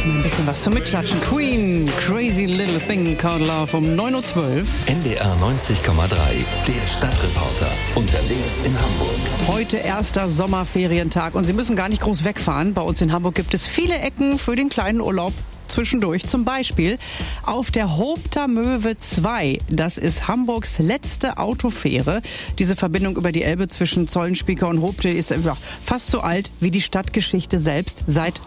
Ein bisschen was zum Mitklatschen. Queen, Crazy Little Thing Called Love um 9.12 Uhr. NDR 90,3, der Stadtreporter. Unterwegs in Hamburg. Heute erster Sommerferientag und Sie müssen gar nicht groß wegfahren. Bei uns in Hamburg gibt es viele Ecken für den kleinen Urlaub zwischendurch. Zum Beispiel auf der Hoopter Möwe 2. Das ist Hamburgs letzte Autofähre. Diese Verbindung über die Elbe zwischen Zollenspieker und Hoopte ist fast so alt wie die Stadtgeschichte selbst. Seit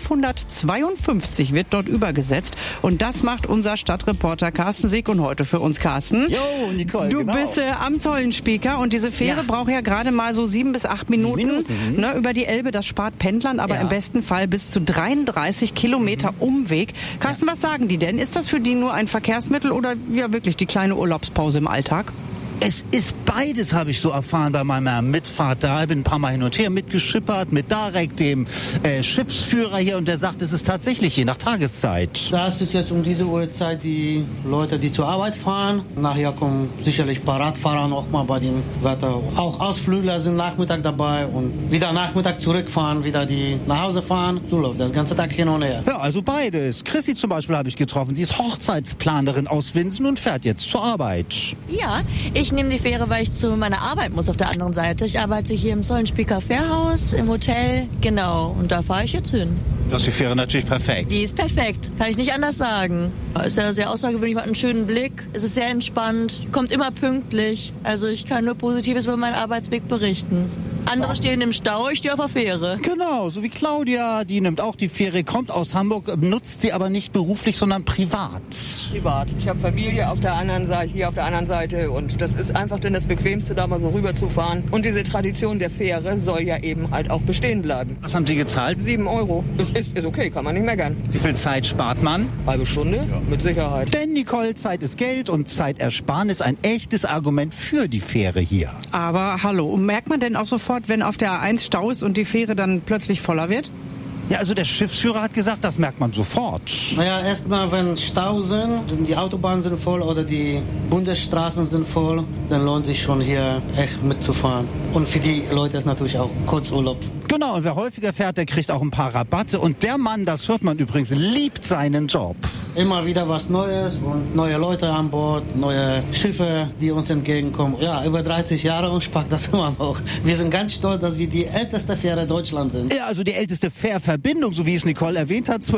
1252 wird dort übergesetzt. Und das macht unser Stadtreporter Carsten Sieg. Und heute für uns, Carsten. Jo, Nicole, du bist am Zollenspieker und diese Fähre braucht ja gerade mal so 7 bis 8 Minuten, ne, über die Elbe. Das spart Pendlern, aber im besten Fall bis zu 33 Kilometer Umweg. Carsten, was sagen die denn? Ist das für die nur ein Verkehrsmittel oder ja wirklich die kleine Urlaubspause im Alltag? Es ist beides, habe ich so erfahren bei meiner Mitfahrt da. Ich bin ein paar Mal hin und her mitgeschippert, mit Darek, dem Schiffsführer hier. Und der sagt, es ist tatsächlich je nach Tageszeit. Das ist jetzt um diese Uhrzeit die Leute, die zur Arbeit fahren. Nachher kommen sicherlich ein paar Radfahrer noch mal bei dem Wetter. Auch Ausflügler sind Nachmittag dabei und wieder Nachmittag zurückfahren, wieder die nach Hause fahren. So läuft das ganze Tag hin und her. Ja, also beides. Chrissy zum Beispiel habe ich getroffen. Sie ist Hochzeitsplanerin aus Winsen und fährt jetzt zur Arbeit. Ja, ich nehme die Fähre, weil ich zu meiner Arbeit muss auf der anderen Seite. Ich arbeite hier im Zollenspieker Fährhaus, im Hotel, genau. Und da fahre ich jetzt hin. Das ist die Fähre natürlich perfekt. Die ist perfekt, kann ich nicht anders sagen. Ist ja sehr außergewöhnlich, man hat einen schönen Blick. Es ist sehr entspannt, kommt immer pünktlich. Also ich kann nur Positives über meinen Arbeitsweg berichten. Andere stehen im Stau, ich stehe auf der Fähre. Genau, so wie Claudia, die nimmt auch die Fähre, kommt aus Hamburg, nutzt sie aber nicht beruflich, sondern privat. Privat. Ich habe Familie auf der anderen Seite, hier auf der anderen Seite und das ist einfach dann das Bequemste, da mal so rüber zu fahren. Und diese Tradition der Fähre soll ja eben halt auch bestehen bleiben. Was haben Sie gezahlt? 7 Euro. Ist okay, kann man nicht meckern. Wie viel Zeit spart man? Halbe Stunde? Ja. Mit Sicherheit. Denn Nicole, Zeit ist Geld und Zeitersparnis ein echtes Argument für die Fähre hier. Aber hallo, merkt man denn auch sofort, wenn auf der A1 Stau ist und die Fähre dann plötzlich voller wird? Ja, also der Schiffsführer hat gesagt, das merkt man sofort. Naja, erstmal, wenn Stau sind, die Autobahnen sind voll oder die Bundesstraßen sind voll, dann lohnt sich schon hier echt mitzufahren. Und für die Leute ist natürlich auch Kurzurlaub. Genau, und wer häufiger fährt, der kriegt auch ein paar Rabatte. Und der Mann, das hört man übrigens, liebt seinen Job. Immer wieder was Neues und neue Leute an Bord, neue Schiffe, die uns entgegenkommen. Ja, über 30 Jahre und spart das immer noch. Wir sind ganz stolz, dass wir die älteste Fähre Deutschlands sind. Ja, also die älteste Fährverbindung, so wie es Nicole erwähnt hat,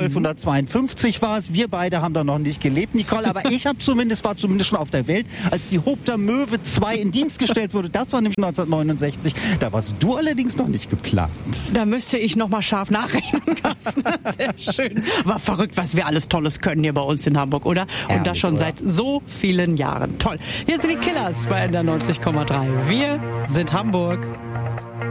1252 war es. Wir beide haben da noch nicht gelebt, Nicole, aber ich war zumindest schon auf der Welt, als die Hoopter Möwe 2 in Dienst gestellt wurde. Das war nämlich 1969. Da warst du allerdings noch nicht geplant. Da müsste ich noch mal scharf nachrechnen. Sehr schön. War verrückt, was wir alles Tolles können hier bei uns in Hamburg, oder? Und das schon seit so vielen Jahren. Toll. Hier sind die Killers bei NDR 90,3. Wir sind Hamburg.